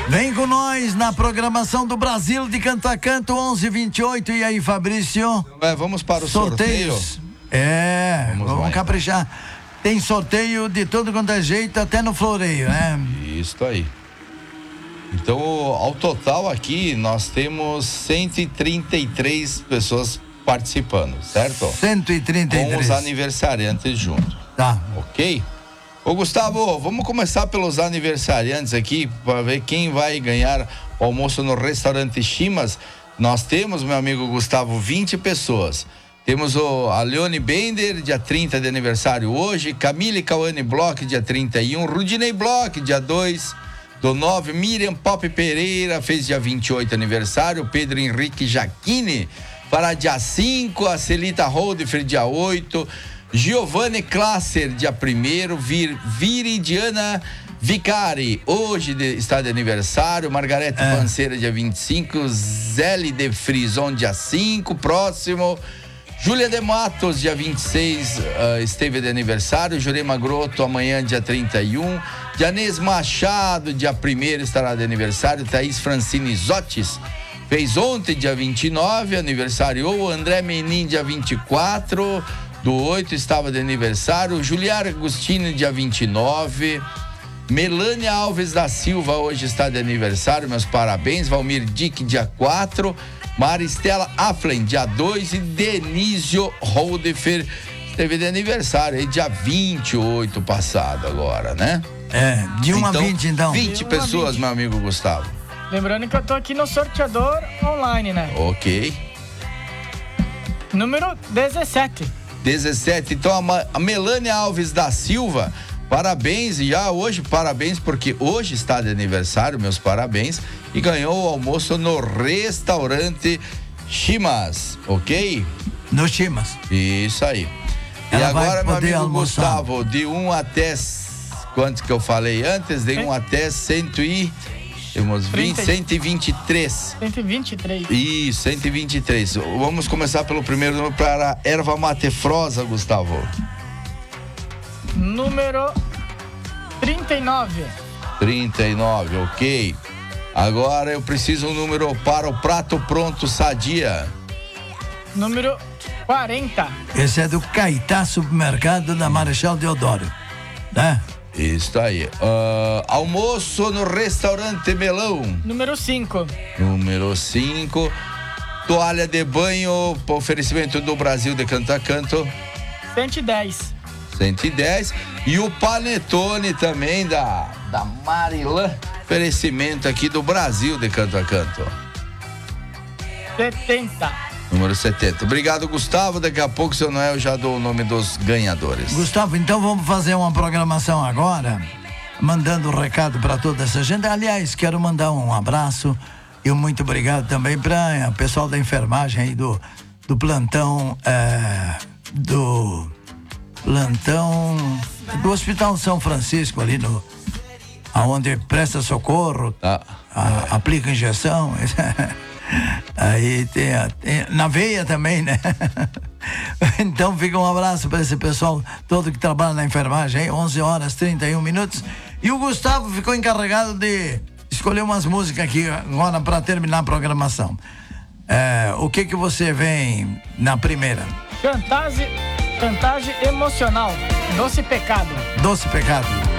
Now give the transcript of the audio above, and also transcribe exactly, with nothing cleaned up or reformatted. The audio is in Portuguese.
Vem com nós na programação do Brasil de Canto a Canto, onze e vinte e oito. E aí, Fabrício? É, vamos para o Sorteios. sorteio? É, vamos, vamos lá, caprichar. Então. Tem sorteio de todo quanto é jeito, até no floreio, né? Isso aí. Então, ao total aqui, nós temos cento e trinta e três pessoas participando, certo? cento e trinta e três. Com os aniversariantes juntos. Tá. Ok? Ô, Gustavo, vamos começar pelos aniversariantes aqui, para ver quem vai ganhar o almoço no restaurante Chimas. Nós temos, meu amigo Gustavo, vinte pessoas. Temos o a Leone Bender, dia trinta de aniversário hoje, Camille Cauane Bloch, dia trinta e um, Rudinei Bloch, dia dois do nove, Miriam Pop Pereira, fez dia vinte e oito aniversário, Pedro Henrique Jaquini, para dia cinco, a Celita Holdefer, dia oito, Giovanni Klasser, dia primeiro, Vir, Viridiana Vicari, hoje de, está de aniversário, Margarete é. Panceira, dia vinte e cinco, Zélie de Frison, dia cinco, próximo... Júlia de Matos, dia vinte e seis, uh, esteve de aniversário. Jurema Grotto, amanhã, dia trinta e um. Janês Machado, dia primeiro, estará de aniversário. Thaís Francine Zotis, fez ontem, dia vinte e nove, aniversariou. André Menin, dia vinte e quatro, do oito, estava de aniversário. Juliar Agostini, dia vinte e nove. Melânia Alves da Silva, hoje está de aniversário, meus parabéns. Valmir Dick, dia quatro. Maristela Aflen, dia dois, e Denísio Holdefer esteve de aniversário aí, dia vinte e oito passado agora, né? É, de um então, a vinte então. vinte pessoas, meu amigo Gustavo. Lembrando que eu tô aqui no sorteador online, né? Ok. Número dezessete. dezessete, então a, Ma- a Melânia Alves da Silva, parabéns, e já hoje, parabéns, porque hoje está de aniversário, meus parabéns, e ganhou o almoço no restaurante Chimas, ok? No Chimas. Isso aí. Ela e agora, meu amigo almoçar. Gustavo, de um até, quantos que eu falei antes? De um até cento e, temos vinte, cento e vinte e três. cento e vinte e três. Isso, cento e vinte e três. Vamos começar pelo primeiro número para a erva mate frosa, Gustavo. Número trinta e nove. trinta e nove, ok. Agora eu preciso um número para o prato pronto sadia. Número quarenta. Esse é do Caetá Supermercado da Marechal Deodoro, né? Isso aí. Uh, almoço no restaurante Melão. Número cinco. Número cinco. Toalha de banho, oferecimento do Brasil de Canto a Canto. cento e dez. cento e dez. E o panetone também da, da Marilã. Oferecimento aqui do Brasil de Canto a Canto. setenta. Número setenta. Obrigado, Gustavo. Daqui a pouco, seu Noel, já dou o nome dos ganhadores. Gustavo, então vamos fazer uma programação agora, mandando um recado para toda essa gente. Aliás, quero mandar um abraço e um muito obrigado também para o pessoal da enfermagem aí do, do plantão, é, do plantão do Hospital São Francisco, ali no aonde presta socorro, ah, a, é. aplica injeção. Aí tem, a, tem na veia também, né? Então fica um abraço para esse pessoal todo que trabalha na enfermagem, hein? onze horas e trinta e um minutos. E o Gustavo ficou encarregado de escolher umas músicas aqui agora para terminar a programação. É, o que que você vem na primeira? Chantagem, chantagem emocional. Doce Pecado. Doce Pecado.